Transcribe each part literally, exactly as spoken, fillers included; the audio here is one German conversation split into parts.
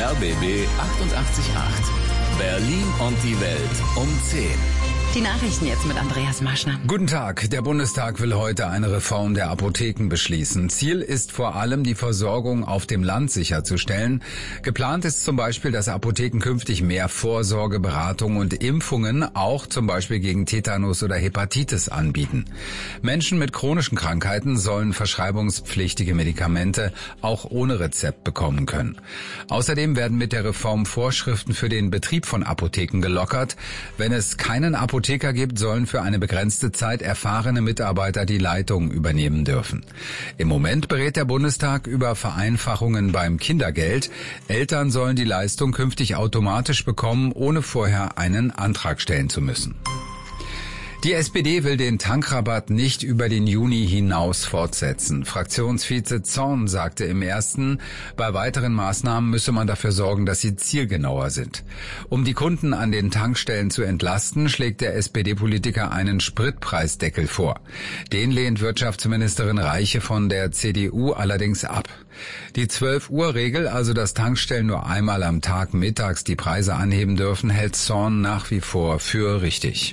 R B B achtundachtzig Komma acht. Berlin und die Welt um zehn. Die Nachrichten jetzt mit Andreas Maschner. Guten Tag. Der Bundestag will heute eine Reform der Apotheken beschließen. Ziel ist vor allem, die Versorgung auf dem Land sicherzustellen. Geplant ist zum Beispiel, dass Apotheken künftig mehr Vorsorge, Beratung und Impfungen auch zum Beispiel gegen Tetanus oder Hepatitis anbieten. Menschen mit chronischen Krankheiten sollen verschreibungspflichtige Medikamente auch ohne Rezept bekommen können. Außerdem werden mit der Reform Vorschriften für den Betrieb von Apotheken gelockert. Wenn es keinen Apotheker Apotheker gibt, sollen für eine begrenzte Zeit erfahrene Mitarbeiter die Leitung übernehmen dürfen. Im Moment berät der Bundestag über Vereinfachungen beim Kindergeld. Eltern sollen die Leistung künftig automatisch bekommen, ohne vorher einen Antrag stellen zu müssen. Die S P D will den Tankrabatt nicht über den Juni hinaus fortsetzen. Fraktionsvize Zorn sagte im ersten, bei weiteren Maßnahmen müsse man dafür sorgen, dass sie zielgenauer sind. Um die Kunden an den Tankstellen zu entlasten, schlägt der S P D-Politiker einen Spritpreisdeckel vor. Den lehnt Wirtschaftsministerin Reiche von der C D U allerdings ab. Die zwölf-Uhr-Regel, also dass Tankstellen nur einmal am Tag mittags die Preise anheben dürfen, hält Zorn nach wie vor für richtig.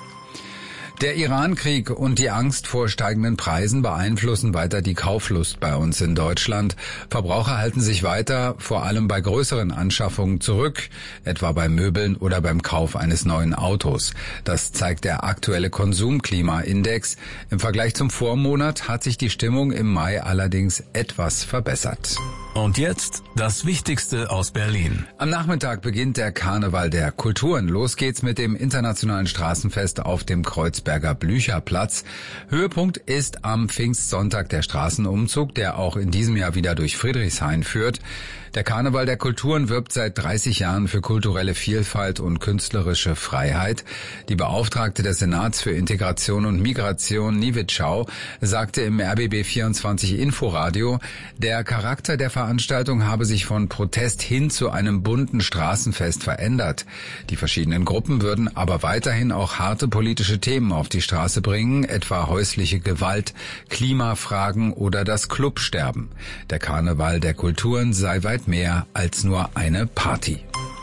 Der Iran-Krieg und die Angst vor steigenden Preisen beeinflussen weiter die Kauflust bei uns in Deutschland. Verbraucher halten sich weiter, vor allem bei größeren Anschaffungen, zurück, etwa bei Möbeln oder beim Kauf eines neuen Autos. Das zeigt der aktuelle Konsumklimaindex. Im Vergleich zum Vormonat hat sich die Stimmung im Mai allerdings etwas verbessert. Und jetzt das Wichtigste aus Berlin. Am Nachmittag beginnt der Karneval der Kulturen. Los geht's mit dem internationalen Straßenfest auf dem Kreuzberger Blücherplatz. Höhepunkt ist am Pfingstsonntag der Straßenumzug, der auch in diesem Jahr wieder durch Friedrichshain führt. Der Karneval der Kulturen wirbt seit dreißig Jahren für kulturelle Vielfalt und künstlerische Freiheit. Die Beauftragte des Senats für Integration und Migration, Niewit Schau, sagte im R B B vierundzwanzig Inforadio, der Charakter der Veranstaltung habe sich von Protest hin zu einem bunten Straßenfest verändert. Die verschiedenen Gruppen würden aber weiterhin auch harte politische Themen auf die Straße bringen, etwa häusliche Gewalt, Klimafragen oder das Clubsterben. Der Karneval der Kulturen sei weit mehr als nur eine Party.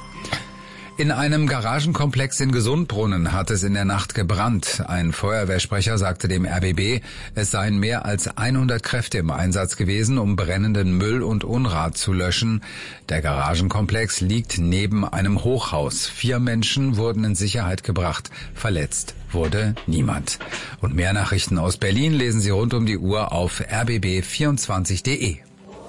In einem Garagenkomplex in Gesundbrunnen hat es in der Nacht gebrannt. Ein Feuerwehrsprecher sagte dem R B B, es seien mehr als hundert Kräfte im Einsatz gewesen, um brennenden Müll und Unrat zu löschen. Der Garagenkomplex liegt neben einem Hochhaus. Vier Menschen wurden in Sicherheit gebracht. Verletzt wurde niemand. Und mehr Nachrichten aus Berlin lesen Sie rund um die Uhr auf r b b vierundzwanzig punkt de.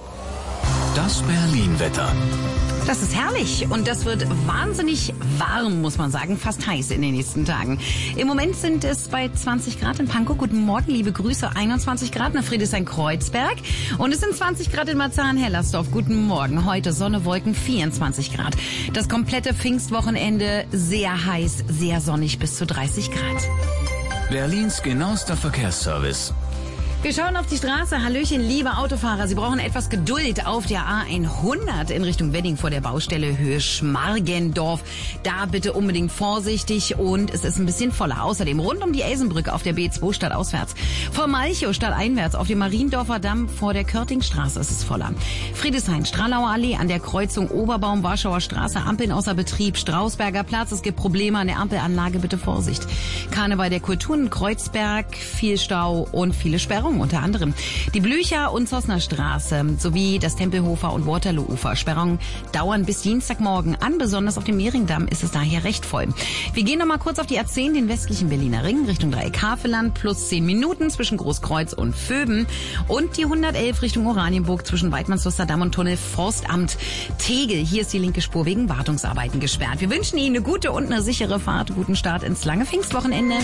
Das Berlin-Wetter. Das ist herrlich und das wird wahnsinnig warm, muss man sagen, fast heiß in den nächsten Tagen. Im Moment sind es bei zwanzig Grad in Pankow. Guten Morgen, liebe Grüße. einundzwanzig Grad in Friedrichshain-Kreuzberg und es sind zwanzig Grad in Marzahn-Hellersdorf. Guten Morgen. Heute Sonne, Wolken, vierundzwanzig Grad. Das komplette Pfingstwochenende sehr heiß, sehr sonnig bis zu dreißig Grad. Berlins genauester Verkehrsservice. Wir schauen auf die Straße. Hallöchen, liebe Autofahrer. Sie brauchen etwas Geduld auf der A hundert in Richtung Wedding vor der Baustelle Höhe Schmargendorf. Da bitte unbedingt vorsichtig und es ist ein bisschen voller. Außerdem rund um die Elsenbrücke auf der B zwei stadtauswärts. Vor Malchow stadteinwärts auf dem Mariendorfer Damm vor der Körtingstraße ist es voller. Friedrichshain, Stralauer Allee an der Kreuzung Oberbaum, Warschauer Straße, Ampeln außer Betrieb, Strausberger Platz. Es gibt Probleme an der Ampelanlage, bitte Vorsicht. Karneval der Kulturen, Kreuzberg, viel Stau und viele Sperrungen. Unter anderem die Blücher- und Zossner Straße sowie das Tempelhofer und Waterloo-Ufer. Sperrungen dauern bis Dienstagmorgen an. Besonders auf dem Mehringdamm ist es daher recht voll. Wir gehen noch mal kurz auf die A zehn, den westlichen Berliner Ring, Richtung Dreieck Havelland, plus zehn Minuten zwischen Großkreuz und Vöben. Und die hundertelf Richtung Oranienburg zwischen Weidmannslusterdamm und Tunnel Forstamt Tegel. Hier ist die linke Spur wegen Wartungsarbeiten gesperrt. Wir wünschen Ihnen eine gute und eine sichere Fahrt. Guten Start ins lange Pfingstwochenende.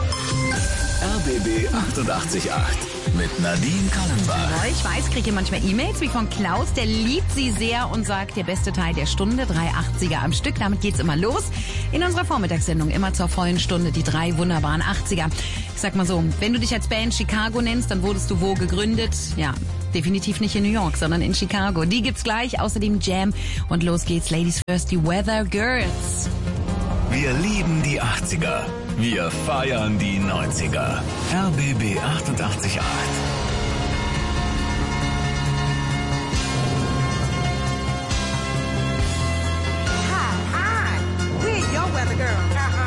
R B B achtundachtzig Komma acht mit Nadine Kallenbach. Ja, ich weiß, kriege manchmal E-Mails wie von Klaus, der liebt sie sehr und sagt, der beste Teil der Stunde, drei achtziger am Stück. Damit geht's immer los. In unserer Vormittagssendung immer zur vollen Stunde die drei wunderbaren achtziger. Ich sag mal so, wenn du dich als Band Chicago nennst, dann wurdest du wo gegründet? Ja, definitiv nicht in New York, sondern in Chicago. Die gibt's gleich, außerdem Jam und los geht's, Ladies First, die Weather Girls. Wir lieben die achtziger. Wir feiern die neunziger. R B B achtundachtzig Komma acht. weather girl.